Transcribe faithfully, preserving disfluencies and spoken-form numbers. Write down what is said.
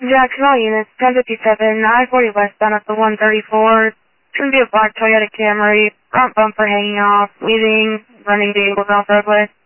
Jackson, all units, ten fifty-seven, I forty westbound at the one thirty-four. It's going to be a black Toyota Camry, front bumper hanging off, leaving running vehicles off roadway.